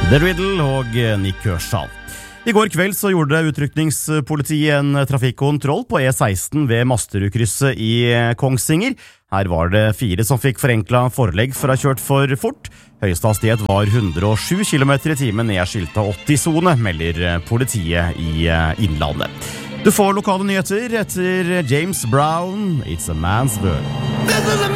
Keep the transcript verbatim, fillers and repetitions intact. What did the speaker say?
The Riddle og Nick Kershaw. I går kveld så gjorde utrykningspolitiet en trafikkontroll på E seksten ved Masterudkrysset i Kongsvinger. Her var det fire som fikk forenklet forelegg for å ha kjørt for fort. Høyeste hastighet var hundre og sju kilometer i timen ned skilta åtti-sone, melder politiet i Innlandet. Du får lokale nyheter etter James Brown, It's a Man's World.